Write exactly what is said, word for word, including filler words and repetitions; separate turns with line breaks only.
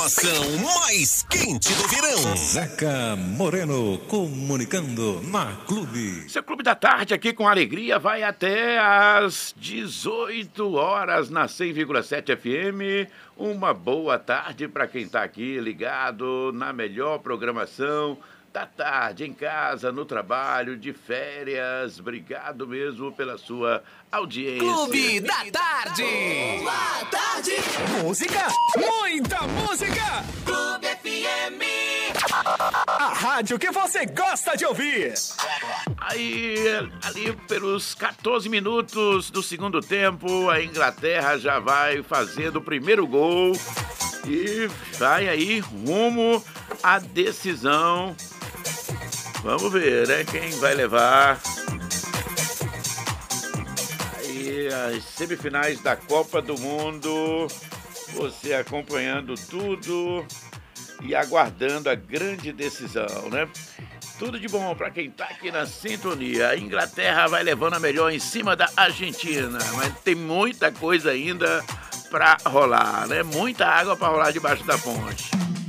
Ação mais quente do verão.
Zeca Moreno comunicando na Clube.
Seu Clube da Tarde aqui com alegria vai até às dezoito horas na cem vírgula sete F M. Uma boa tarde para quem está aqui ligado na melhor programação da tarde, em casa, no trabalho, de férias. Obrigado mesmo pela sua audiência.
Clube da Tarde.
Boa tarde.
Música, muita música.
Clube F M.
A rádio que você gosta de ouvir.
Aí, ali pelos quatorze minutos do segundo tempo, a Inglaterra já vai fazendo o primeiro gol e vai aí rumo à decisão. Vamos ver, né? Quem vai levar aí as semifinais da Copa do Mundo. Você acompanhando tudo e aguardando a grande decisão, né? Tudo de bom para quem tá aqui na sintonia. A Inglaterra vai levando a melhor em cima da Argentina, mas tem muita coisa ainda para rolar, né? Muita água para rolar debaixo da ponte.